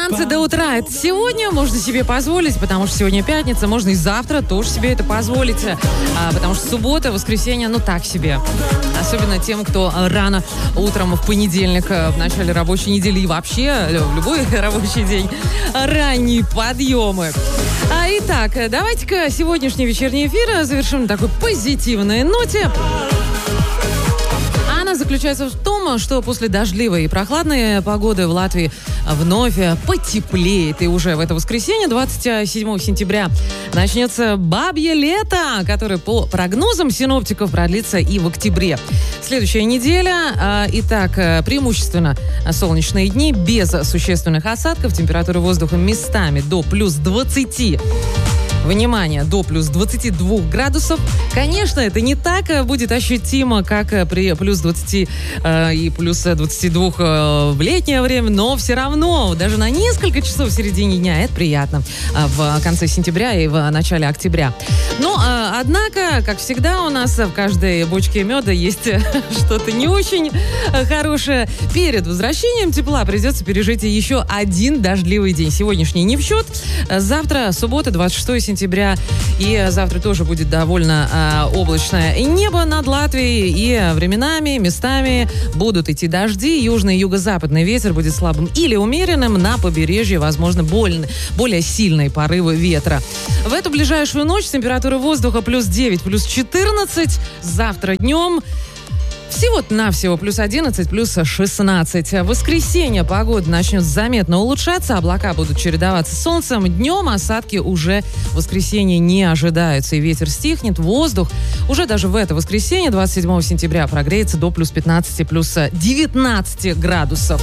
танцы до утра. Это сегодня можно себе позволить, потому что сегодня пятница. Можно и завтра тоже себе это позволить. Потому что суббота, воскресенье, ну так себе. Особенно тем, кто рано утром в понедельник, в начале рабочей недели и вообще в любой рабочий день. Ранние подъемы. Итак, давайте-ка сегодняшний вечерний эфир завершим на такой позитивной ноте. Она заключается в том, что после дождливой и прохладной погоды в Латвии вновь потеплеет. И уже в это воскресенье, 27 сентября, начнется бабье лето, которое по прогнозам синоптиков продлится и в октябре. Следующая неделя, итак, преимущественно солнечные дни, без существенных осадков, температура воздуха местами до плюс 20. Внимание, до плюс 22 градусов. Конечно, это не так будет ощутимо, как при плюс 20 и плюс 22 в летнее время, но все равно, даже на несколько часов в середине дня, это приятно в конце сентября и в начале октября. Но, однако, как всегда, у нас в каждой бочке меда есть что-то не очень хорошее. Перед возвращением тепла придется пережить еще один дождливый день. Сегодняшний не в счет. Завтра, суббота, 26 сентября, и завтра тоже будет довольно облачное небо над Латвией, и временами, местами будут идти дожди. Южный и юго-западный ветер будет слабым или умеренным. На побережье, возможно, более сильные порывы ветра. В эту ближайшую ночь температура воздуха плюс 9, плюс 14. Завтра днем всего-навсего плюс 11, плюс 16. В воскресенье погода начнет заметно улучшаться, облака будут чередоваться с солнцем. Днем осадки уже в воскресенье не ожидаются, и ветер стихнет. Воздух уже даже в это воскресенье, 27 сентября, прогреется до плюс 15, плюс 19 градусов.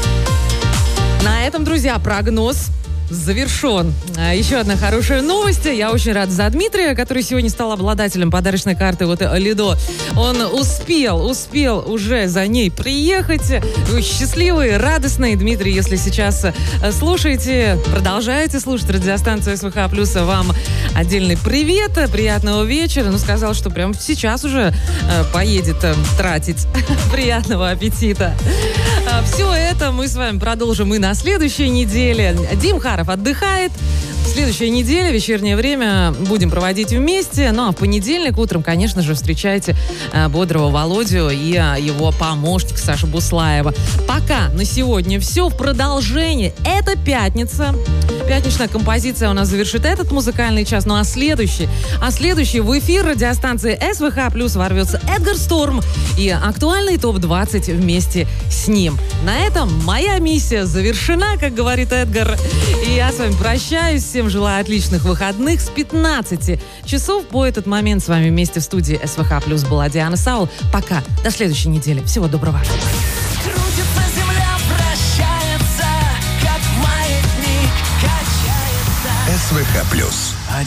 На этом, друзья, прогноз завершен. Еще одна хорошая новость. Я очень рада за Дмитрия, который сегодня стал обладателем подарочной карты вот Лидо. Он успел уже за ней приехать. Вы счастливый, радостный. Дмитрий, если сейчас слушаете, продолжаете слушать радиостанцию СВХ+, вам отдельный привет, приятного вечера. Ну, сказал, что прямо сейчас уже поедет тратить. Приятного аппетита. Все это мы с вами продолжим и на следующей неделе. Дим Харов отдыхает. Следующая неделя, вечернее время будем проводить вместе. Ну а в понедельник утром, конечно же, встречайте бодрого Володю и его помощника Сашу Буслаева. Пока на сегодня все. В продолжении. Это пятница. Пятничная композиция у нас завершит этот музыкальный час. Ну а следующий в эфир радиостанции СВХ+ ворвется Эдгар Сторм и актуальный ТОП-20 вместе с ним. На этом моя миссия завершена, как говорит Эдгар. И я с вами прощаюсь. Всем желаю отличных выходных. С 15 часов по этот момент с вами вместе в студии СВХ+ была Диана Саул. Пока. До следующей недели. Всего доброго. Крутится земля, вращается, как маятник, качается. СВХ+.